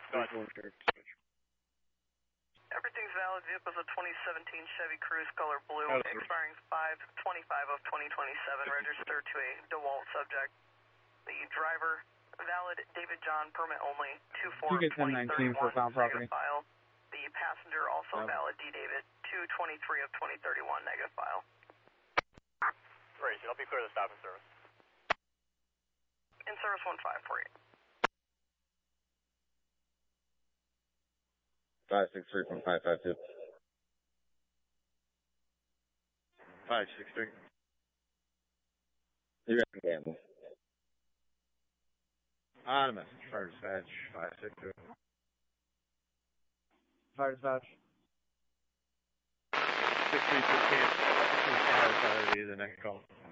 Go ahead. Everything's valid. Vehicle's a 2017 Chevy Cruze, color blue, expiring 5/25 of 2027, registered to a DeWalt subject. The driver, valid David John, permit only, 2/4/2031, negative file. The passenger, also valid D. David, 2/23 of 2031, negative file. Raise it. I'll be clear to stop in service. In service 1548. 563 from 552. 563. You're at Gamble. On a message. Fire dispatch 562. Fire dispatch. 63 to camp. Fire authority, the next call.